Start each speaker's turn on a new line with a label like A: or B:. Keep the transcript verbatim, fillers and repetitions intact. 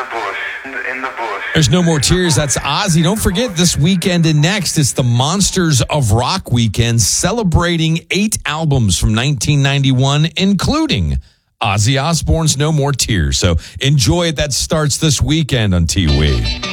A: bush. In the, in the bush.
B: There's No More Tears. That's Ozzy. Don't forget this weekend and next, it's the Monsters of Rock weekend, celebrating eight albums from nineteen ninety-one, including Ozzy Osbourne's No More Tears. So enjoy it. That starts this weekend on T W E.